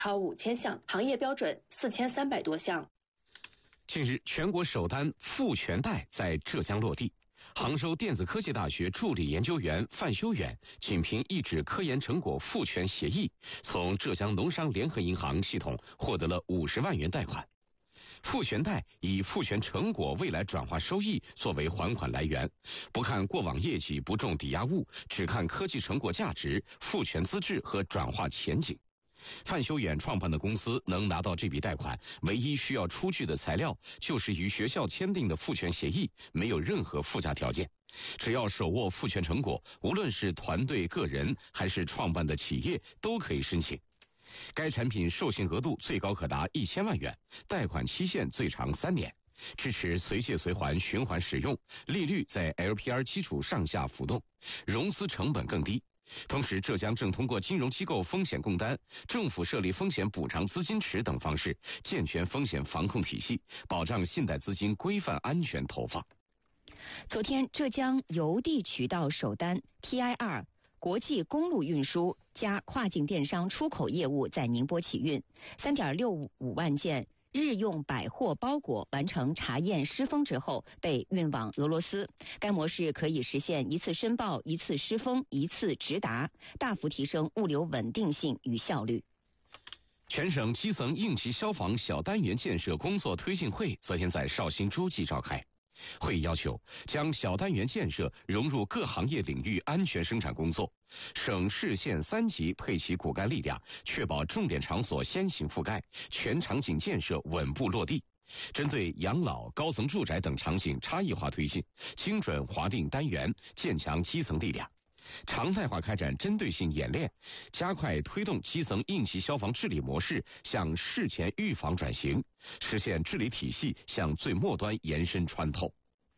超5000项，行业标准4300多项。 近日，全国首单复全贷在浙江落地。杭州电子科技大学助理研究员范修远仅凭一纸科研成果复全协议，从浙江农商联合银行系统获得了50万元贷款。复全贷以复全成果未来转化收益作为还款来源，不看过往业绩，不重抵押物，只看科技成果价值、复全资质和转化前景。范修远创办的公司能拿到这笔贷款，唯一需要出具的材料就是与学校签订的复全协议，没有任何附加条件。只要手握复全成果，无论是团队个人还是创办的企业都可以申请。该产品授信额度最高可达1000万元，贷款期限最长3年，支持随借随还循环使用，利率在 LPR 基础上下浮动，融资成本更低。同时，浙江正通过金融机构风险共担、政府设立风险补偿资金池等方式，健全风险防控体系，保障信贷资金规范安全投放。 昨天，浙江邮递渠道首单 TIR 国际公路运输加跨境电商出口业务在宁波启运，3.65万件日用百货包裹完成查验施封之后被运往俄罗斯。该模式可以实现一次申报、一次施封、一次直达，大幅提升物流稳定性与效率。 全省基层应急消防小单元建设工作推进会昨天在绍兴诸暨召开。会议要求将小单元建设融入各行业领域安全生产工作，省市县3级配齐骨干力量，确保重点场所先行覆盖，全场景建设稳步落地。针对养老、高层住宅等场景差异化推进，精准划定单元，建强基层力量。常态化开展针对性演练，加快推动基层应急消防治理模式向事前预防转型，实现治理体系向最末端延伸穿透。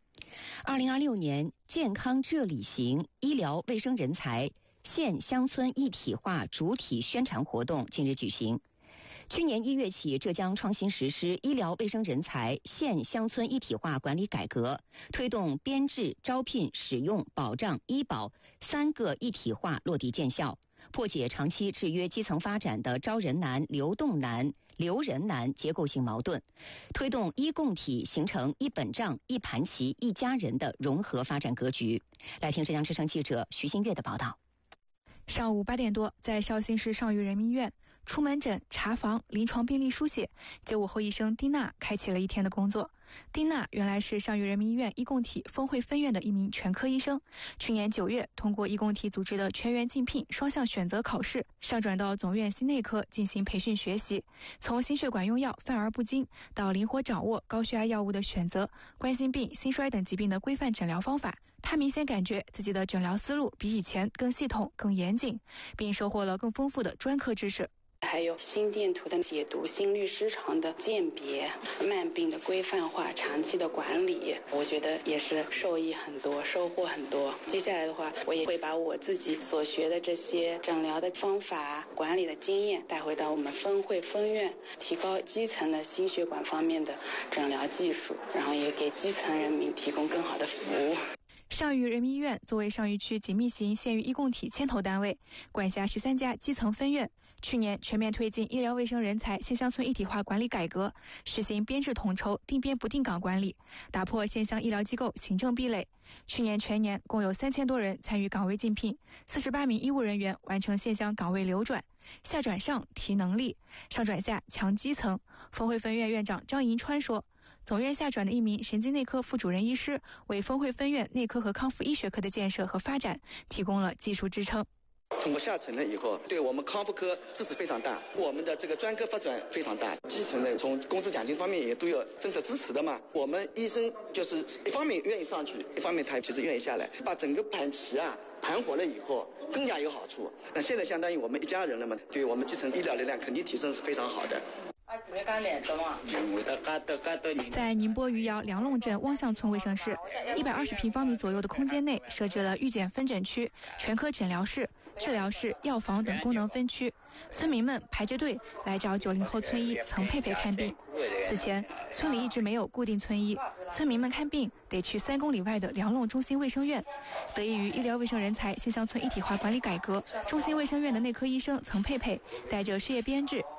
2026年健康这里行医疗卫生人才县乡村一体化主体宣传活动近日举行。去年1月起，浙江创新实施医疗卫生人才县乡村一体化管理改革，推动编制、招聘、使用、保障、医保3个一体化落地见效，破解长期制约基层发展的招人难、流动难、留人难结构性矛盾，推动医共体形成一本账、一盘棋、一家人的融合发展格局。来听浙江之声记者徐新月的报道。 上午8点多，在绍兴市上虞人民医院，出门诊、查房、临床病历书写，接午后医生丁娜开启了一天的工作。丁娜原来是上虞人民医院医共体峰会分院的一名全科医生，去年9月通过医共体组织的全员竞聘双向选择考试，上转到总院心内科进行培训学习，从心血管用药泛而不精到灵活掌握高血压药物的选择、冠心病、心衰等疾病的规范诊疗方法。他明显感觉自己的诊疗思路比以前更系统、更严谨，并收获了更丰富的专科知识。 还有心电图的解读、心律失常的鉴别、慢病的规范化、长期的管理，我觉得也是受益很多，收获很多。接下来的话，我也会把我自己所学的这些诊疗的方法、管理的经验带回到我们分会分院，提高基层的心血管方面的诊疗技术，然后也给基层人民提供更好的服务。 上虞人民医院作为上虞区紧密型县域医共体牵头单位，管辖13家基层分院，去年全面推进医疗卫生人才县乡村一体化管理改革，实行编制统筹、定编不定岗管理，打破县乡医疗机构行政壁垒。去年全年共有3000多人参与岗位竞聘，48名医务人员完成县乡岗位流转，下转上提能力，上转下强基层。峰会分院院长张银川说，总院下转的一名神经内科副主任医师，为峰会分院内科和康复医学科的建设和发展提供了技术支撑。 通过下沉了以后，对我们康复科支持非常大，我们的这个专科发展非常大。基层的从工资奖金方面也都有政策支持的嘛。我们医生就是一方面愿意上去，一方面他其实愿意下来，把整个盘棋盘活了以后更加有好处。那现在相当于我们一家人了嘛，对我们基层医疗力量肯定提升是非常好的。 在宁波余姚梁弄镇汪巷村卫生室，120平方米左右的空间内设置了预检分诊区、全科诊疗室、治疗室、药房等功能分区。村民们排着队来找90后村医曾佩佩看病。此前，村里一直没有固定村医，村民们看病得去3公里外的梁弄中心卫生院。得益于医疗卫生人才县乡村一体化管理改革，中心卫生院的内科医生曾佩佩带着事业编制、